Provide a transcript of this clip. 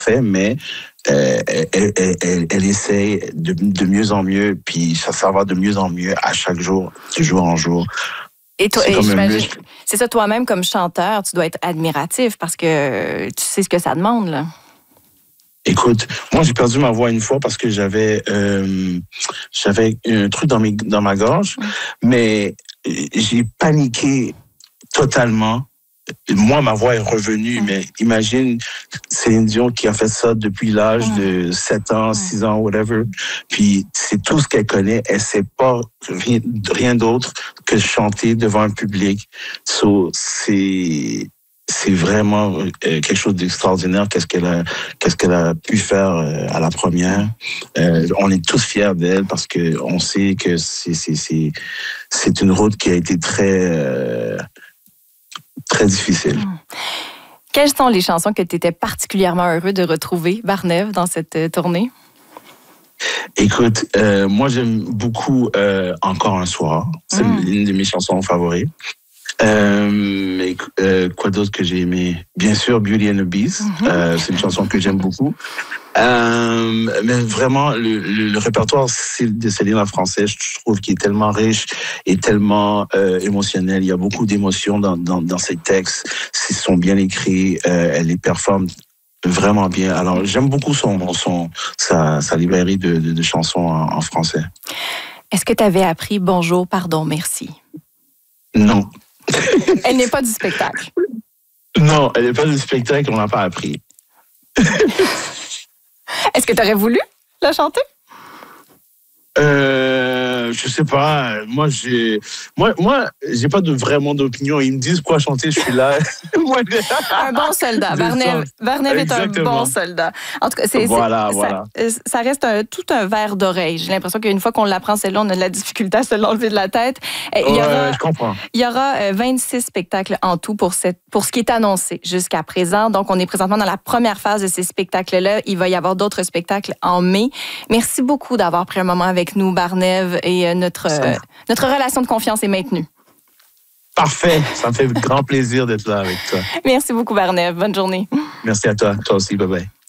fait, mais elle essaie de mieux en mieux, puis ça va de mieux en mieux à chaque jour, de jour en jour. Et toi, C'est comme un j'imagine, muscle. c'est ça, toi-même, comme chanteur, tu dois être admiratif parce que tu sais ce que ça demande, là. Écoute, moi j'ai perdu ma voix une fois parce que j'avais un truc dans ma gorge, mais j'ai paniqué totalement. Moi, ma voix est revenue, mais imagine Céline Dion qui a fait ça depuis l'âge de 7 ans, 6 ans, whatever. Puis c'est tout ce qu'elle connaît. Elle sait pas rien d'autre que chanter devant un public. So, c'est vraiment quelque chose d'extraordinaire. Qu'est-ce qu'elle a pu faire à la première. On est tous fiers d'elle parce que on sait que c'est une route qui a été très difficile. Quelles sont les chansons que tu étais particulièrement heureux de retrouver, Barnève, dans cette tournée? Écoute, moi j'aime beaucoup Encore un soir. C'est une de mes chansons favorites. Quoi d'autre que j'ai aimé? Bien sûr, Beauty and the Beast. C'est une chanson que j'aime beaucoup. Mais vraiment, le répertoire de Céline en français, je trouve qu'il est tellement riche et tellement émotionnel. Il y a beaucoup d'émotions dans ses textes. Ils sont bien écrits. Elle les performe vraiment bien. Alors, j'aime beaucoup sa librairie de chansons en français. Est-ce que tu avais appris Bonjour, pardon, merci? Non. Elle n'est pas du spectacle. Non, elle n'est pas du spectacle, on n'a pas appris. Est-ce que tu aurais voulu la chanter? Je sais pas. Moi, j'ai pas vraiment d'opinion. Ils me disent quoi chanter, je suis là. Un bon soldat. Barnève est un bon soldat. En tout cas, ça reste tout un verre d'oreille. J'ai l'impression qu'une fois qu'on l'apprend, celle-là, on a de la difficulté à se l'enlever de la tête. Je comprends. Il y aura 26 spectacles en tout pour ce qui est annoncé jusqu'à présent. Donc, on est présentement dans la première phase de ces spectacles-là. Il va y avoir d'autres spectacles en mai. Merci beaucoup d'avoir pris un moment avec nous, Barnève, et notre relation de confiance est maintenue. Parfait. Ça me fait grand plaisir d'être là avec toi. Merci beaucoup, Barnève. Bonne journée. Merci à toi. Toi aussi. Bye-bye.